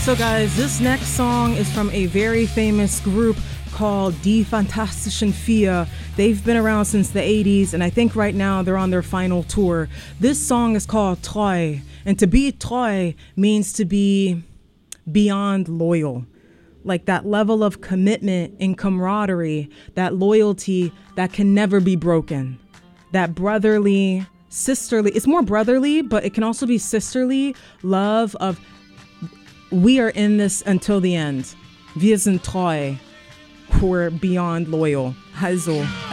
So guys, this next song is from a very famous group called Die Fantastischen Vier. They've been around since the 80s, and I think right now they're on their final tour. This song is called Treu, and to be treu means to be beyond loyal. Like that level of commitment and camaraderie, that loyalty that can never be broken. That brotherly, sisterly, it's more brotherly, but it can also be sisterly love of we are in this until the end. Wir sind treu. We're beyond loyal. Also,